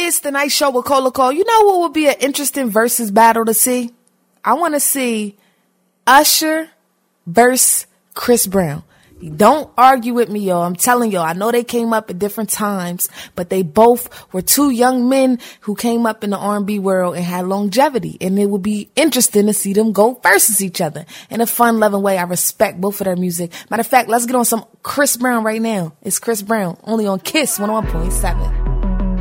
Kiss the Night Show with Cola Cole, you know what would be an interesting versus battle to see? I want to see Usher versus Chris Brown. Don't argue with me, yo. I'm telling y'all, I know they came up at different times, but they both were two young men who came up in the R&B world and had longevity. And it would be interesting to see them go versus each other in a fun, loving way. I respect both of their music. Matter of fact, let's get on some Chris Brown right now. It's Chris Brown, only on Kiss 101.7.